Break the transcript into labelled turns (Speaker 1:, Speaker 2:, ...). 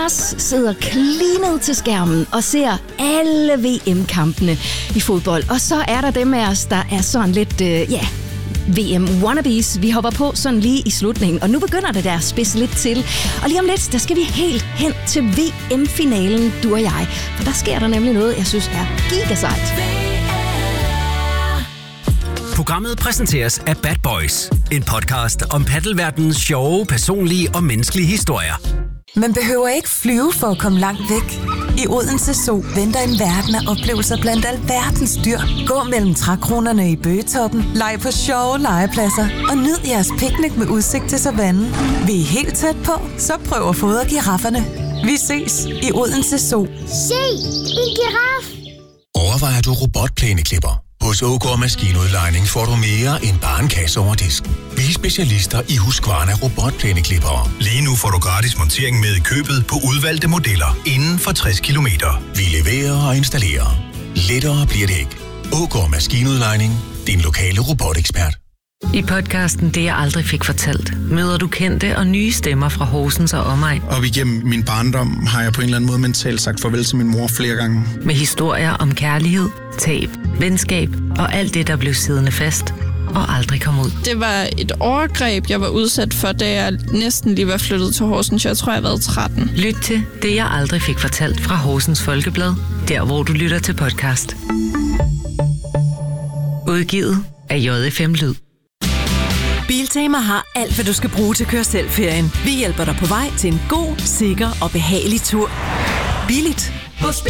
Speaker 1: Lars sidder klinet til skærmen og ser alle VM-kampene i fodbold. Og så er der dem af os, der er sådan lidt, VM-wannabes. Vi hopper på sådan lige i slutningen, og nu begynder det der at spidse lidt til. Og lige om lidt, der skal vi helt hen til VM-finalen, du og jeg. For der sker der nemlig noget, jeg synes er gigasejt.
Speaker 2: Programmet præsenteres af Bad Boys. En podcast om paddelverdenens sjove, personlige og menneskelige historier.
Speaker 3: Man behøver ikke flyve for at komme langt væk. I Odense Zoo venter en verden af oplevelser blandt alverdens dyr. Gå mellem trækronerne i Bøgetoppen, leg på sjove legepladser og nyd jeres picnic med udsigt til savannen. Vi er helt tæt på, så prøv at fodre girafferne. Vi ses i Odense Zoo.
Speaker 4: Se, en giraf!
Speaker 5: Overvejer du robotplæneklipper? Hos OK Maskinudlejning får du mere end bare en kasse over disken. Vi er specialister i Husqvarna robotplæneklippere.
Speaker 6: Lige nu får du gratis montering med i købet på udvalgte modeller inden for 60 kilometer.
Speaker 5: Vi leverer og installerer. Lettere bliver det ikke. OK Maskinudlejning. Din lokale robotekspert.
Speaker 7: I podcasten Det jeg aldrig fik fortalt, møder du kendte og nye stemmer fra Horsens og omegn.
Speaker 8: Op igennem min barndom har jeg på en eller anden måde mentalt sagt farvel til min mor flere gange.
Speaker 7: Med historier om kærlighed, tab, venskab og alt det, der blev siddende fast og aldrig kom ud.
Speaker 9: Det var et overgreb, jeg var udsat for, da jeg næsten lige var flyttet til Horsens. Jeg tror, jeg har været 13.
Speaker 7: Lyt til Det jeg aldrig fik fortalt fra Horsens Folkeblad, der hvor du lytter til podcast. Udgivet af JFM Lyd.
Speaker 10: Biltema har alt, hvad du skal bruge til køre-selv-ferien. Vi hjælper dig på vej til en god, sikker og behagelig tur. Billigt.